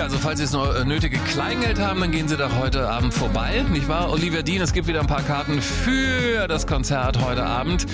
Ja, also falls Sie es noch nötige Kleingeld haben, dann gehen Sie doch heute Abend vorbei, nicht wahr? Olivia Dean, es gibt wieder ein paar Karten für das Konzert heute Abend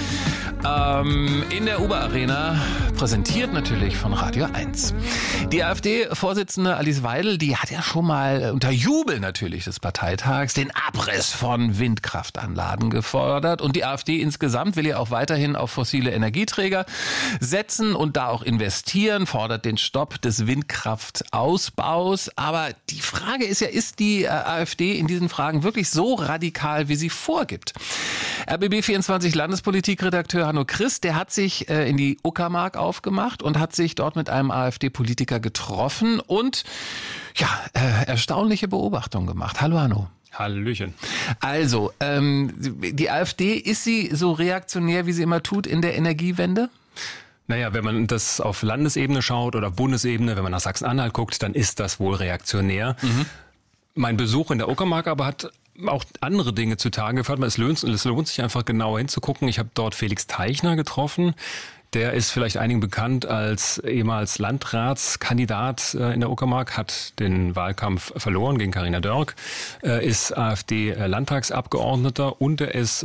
in der Uber Arena, präsentiert natürlich von Radio 1. Die AfD-Vorsitzende Alice Weidel, die hat ja schon mal unter Jubel natürlich des Parteitags den Abriss von Windkraftanlagen gefordert. Und die AfD insgesamt will ja auch weiterhin auf fossile Energieträger setzen und da auch investieren, fordert den Stopp des Windkraftausbaus. Aber die Frage ist ja, ist die AfD in diesen Fragen wirklich so radikal, wie sie vorgibt? RBB24 Landespolitikredakteur Hanno Christ, der hat sich in die Uckermark aufgemacht und hat sich dort mit einem AfD-Politiker getroffen und erstaunliche Beobachtungen gemacht. Hallo Hanno. Hallöchen. Also, die AfD, ist sie so reaktionär, wie sie immer tut in der Energiewende? Naja, wenn man das auf Landesebene schaut oder Bundesebene, wenn man nach Sachsen-Anhalt guckt, dann ist das wohl reaktionär. Mein Besuch in der Uckermark aber hat auch andere Dinge zutage gefördert. Es lohnt sich einfach genauer hinzugucken. Ich habe dort Felix Teichner getroffen. Der ist vielleicht einigen bekannt als ehemals Landratskandidat in der Uckermark, hat den Wahlkampf verloren gegen Carina Dörk, ist AfD-Landtagsabgeordneter und er ist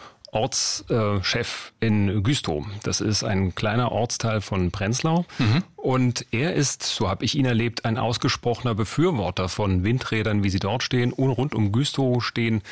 Ortschef in Güstrow. Das ist ein kleiner Ortsteil von Prenzlau. Und er ist, so habe ich ihn erlebt, ein ausgesprochener Befürworter von Windrädern, wie sie dort stehen. Und rund um Güstrow stehen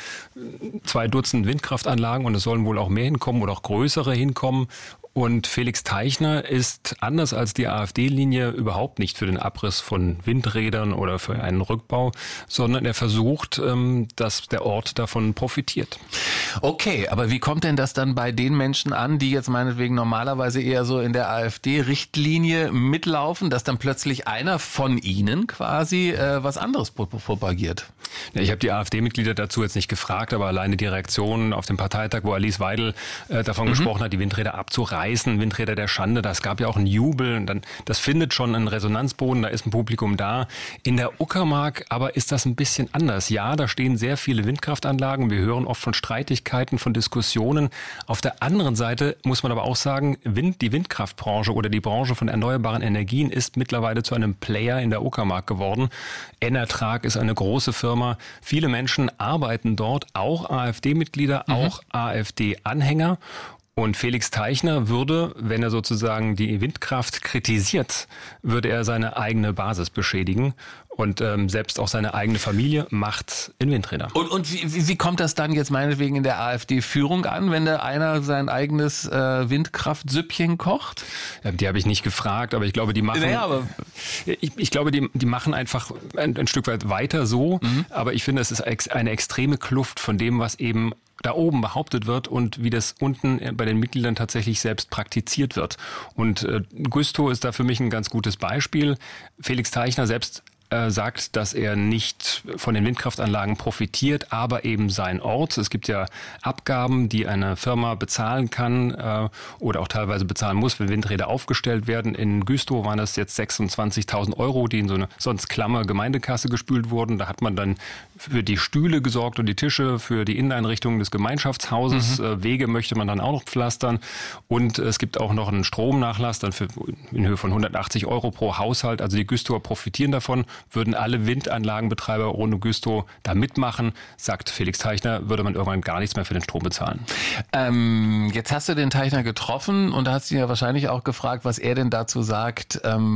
2 Dutzend Windkraftanlagen und es sollen wohl auch mehr hinkommen oder auch größere hinkommen. Und Felix Teichner ist, anders als die AfD-Linie, überhaupt nicht für den Abriss von Windrädern oder für einen Rückbau, sondern er versucht, dass der Ort davon profitiert. Okay, aber wie kommt denn das dann bei den Menschen an, die jetzt meinetwegen normalerweise eher so in der AfD-Richtlinie mitlaufen, dass dann plötzlich einer von ihnen quasi was anderes propagiert? Ja, ich habe die AfD-Mitglieder dazu jetzt nicht gefragt, aber alleine die Reaktionen auf dem Parteitag, wo Alice Weidel davon gesprochen hat, die Windräder abzureißen, Windräder der Schande, das gab ja auch einen Jubel und dann, das findet schon einen Resonanzboden, da ist ein Publikum da. In der Uckermark aber ist das ein bisschen anders. Ja, da stehen sehr viele Windkraftanlagen, wir hören oft von Streitigkeiten, von Diskussionen. Auf der anderen Seite muss man aber auch sagen, die Windkraftbranche oder die Branche von erneuerbaren Energien ist mittlerweile zu einem Player in der Uckermark geworden. Enertrag ist eine große Firma. Viele Menschen arbeiten dort, auch AfD-Mitglieder, auch AfD-Anhänger. Und Felix Teichner würde, wenn er sozusagen die Windkraft kritisiert, würde er seine eigene Basis beschädigen und selbst auch seine eigene Familie macht in Windräder. Und wie kommt das dann jetzt meinetwegen in der AfD-Führung an, wenn da einer sein eigenes Windkraftsüppchen kocht? Ja, die habe ich nicht gefragt, aber ich glaube, die machen. Naja, aber ich glaube, die machen einfach ein Stück weit weiter so. Aber ich finde, es ist eine extreme Kluft von dem, was eben da oben behauptet wird und wie das unten bei den Mitgliedern tatsächlich selbst praktiziert wird. Und Güstrow ist da für mich ein ganz gutes Beispiel. Felix Teichner selbst sagt, dass er nicht von den Windkraftanlagen profitiert, aber eben sein Ort. Es gibt ja Abgaben, die eine Firma bezahlen kann oder auch teilweise bezahlen muss, wenn Windräder aufgestellt werden. In Güstrow waren das jetzt 26.000 Euro, die in so eine sonst klamme Gemeindekasse gespült wurden. Da hat man dann für die Stühle gesorgt und die Tische, für die Inneneinrichtungen des Gemeinschaftshauses. Wege möchte man dann auch noch pflastern. Und es gibt auch noch einen Stromnachlass dann in Höhe von 180 Euro pro Haushalt. Also die Güstrower profitieren davon. Würden alle Windanlagenbetreiber rund um Güstrow da mitmachen, sagt Felix Teichner, würde man irgendwann gar nichts mehr für den Strom bezahlen. Jetzt hast du den Teichner getroffen und da hast du ihn ja wahrscheinlich auch gefragt, was er denn dazu sagt,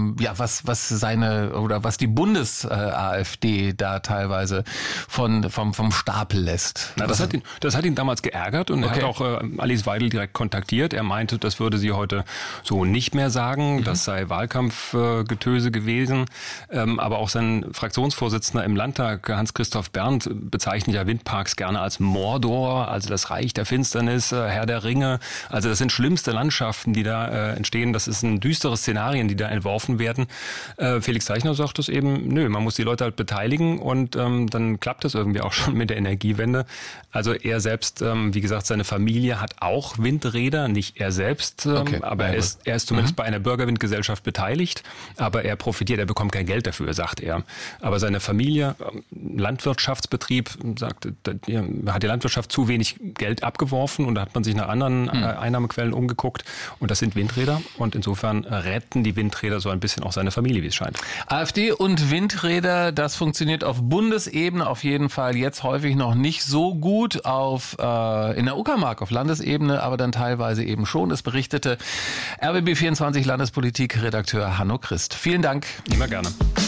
was die Bundes-AfD da teilweise vom Stapel lässt. Na, das hat ihn damals geärgert und er hat auch Alice Weidel direkt kontaktiert. Er meinte, das würde sie heute so nicht mehr sagen, das sei Wahlkampfgetöse gewesen, aber auch sein Fraktionsvorsitzender im Landtag, Hans-Christoph Berndt, bezeichnet ja Windparks gerne als Mordor, also das Reich der Finsternis, Herr der Ringe. Also das sind schlimmste Landschaften, die da entstehen. Das ist ein düstere Szenarien, die da entworfen werden. Felix Teichner sagt es eben, man muss die Leute halt beteiligen und dann klappt es irgendwie auch schon mit der Energiewende. Also er selbst, wie gesagt, seine Familie hat auch Windräder, nicht er selbst, aber er ist zumindest bei einer Bürgerwindgesellschaft beteiligt, aber er profitiert, er bekommt kein Geld dafür, sagt er. Aber seine Familie, Landwirtschaftsbetrieb, sagt, hat die Landwirtschaft zu wenig Geld abgeworfen und da hat man sich nach anderen Einnahmequellen umgeguckt und das sind Windräder und insofern retten die Windräder so ein bisschen auch seine Familie, wie es scheint. AfD und Windräder, das funktioniert auf Bundesebene auf jeden Fall jetzt häufig noch nicht so gut, in der Uckermark auf Landesebene, aber dann teilweise eben schon. Es berichtete RBB24 Landespolitik-Redakteur Hanno Christ. Vielen Dank. Immer gerne.